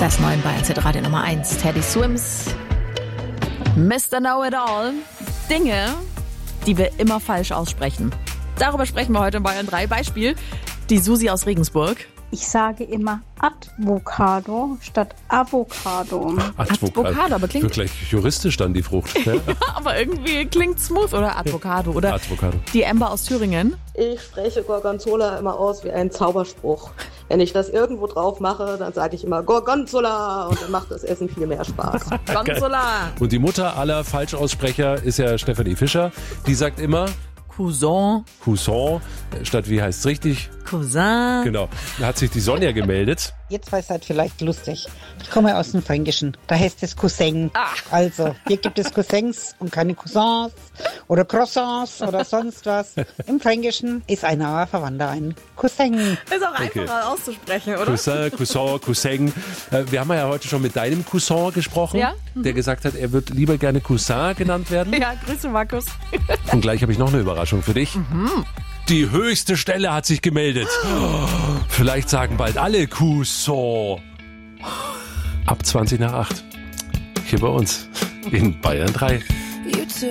Das neue Bayern Hit Radio Nummer 1. Teddy Swims. Mr. Know-It-All. Dinge, die wir immer falsch aussprechen. Darüber sprechen wir heute in Bayern 3. Beispiel, die Susi aus Regensburg. Ich sage immer Advocado statt Avocado. Advocado, aber klingt... Wird gleich juristisch dann die Frucht. Ne? aber irgendwie klingt smooth. Oder Advocado. Oder Advocado. Die Ember aus Thüringen. Ich spreche Gorgonzola immer aus wie ein Zauberspruch. Wenn ich das irgendwo drauf mache, dann sage ich immer Gorgonzola und dann macht das Essen viel mehr Spaß. Gonzola. Und die Mutter aller Falschaussprecher ist ja Stefanie Fischer. Die sagt immer Cousin. Statt wie heißt es richtig? Cousin. Genau. Da hat sich die Sonja gemeldet. Jetzt war es halt vielleicht lustig. Ich komme aus dem Fränkischen. Da heißt es Cousin. Also, hier gibt es Cousins und keine Cousins oder Croissants oder sonst was. Im Fränkischen ist ein naher Verwandter ein Cousin. Ist auch einfacher auszusprechen, oder? Cousin. Wir haben ja heute schon mit deinem Cousin gesprochen, Ja? der gesagt hat, er wird lieber gerne Cousin genannt werden. Ja, Grüße, Markus. Und gleich habe ich noch eine Überraschung für dich. Die höchste Stelle hat sich gemeldet. Vielleicht sagen bald alle Cousin. Ab 20 nach 8. Hier bei uns in Bayern 3.